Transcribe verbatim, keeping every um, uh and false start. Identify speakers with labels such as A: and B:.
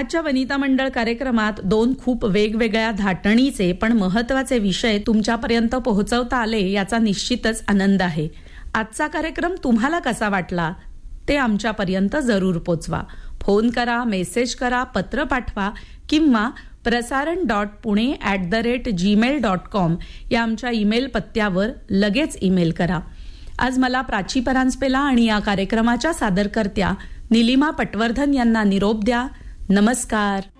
A: आजच्या वनिता मंडळ कार्यक्रमात दोन खूप वेगवेगळ्या धाटणीचे पण महत्त्वाचे विषय तुमच्यापर्यंत पोहोचवता आले याचा निश्चितच आनंद आहे. आजचा कार्यक्रम तुम्हाला कसा वाटला ते आमच्यापर्यंत जरूर पोचवा. फोन करा, मेसेज करा, पत्र पाठवा किंवा प्रसारण dot Pune at the rate Gmail dot com या आमच्या ईमेल पत्त्यावर लगेच ईमेल करा. आज मला प्राची परांजपेला आणि या कार्यक्रमाच्या सादरकर्त्या निलिमा पटवर्धन यांना निरोप द्या. नमस्कार.